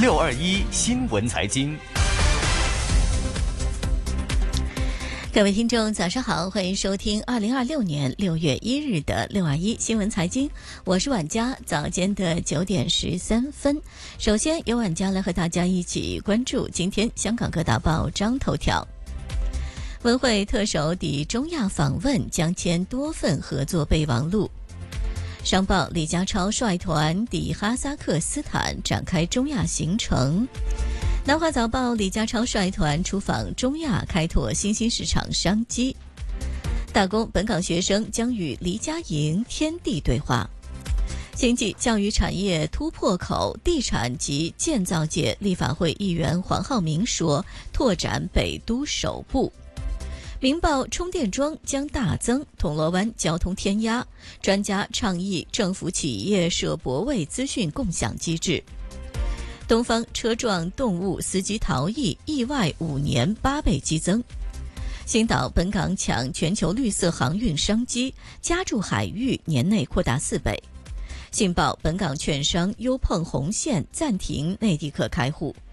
621新闻财经。 各位听众早上好，欢迎收听2026年6月1日的621新闻财经，我是婉佳，早间的9点13分。首先由婉佳来和大家一起关注今天香港各大报章头条。文汇特首抵中亚访问，将签多份合作备忘录。商报李家超率团抵哈萨克斯坦展开中亚行程。南华早报李家超率团出访中亚，开拓新兴市场商机。大公本港学生将与黎佳莹天地对话。经济教育产业突破口，地产及建造界立法会议员黄浩明说，拓展北都首部。明报充电桩将大增，铜锣湾交通天压，专家倡议政府企业设泊位资讯共享机制。东方车撞动物，司机逃逸，意外5年8倍激增。星岛本港抢全球绿色航运商机，加注海域年内扩大4倍。信报本港券商优碰红线暂停内地客开户。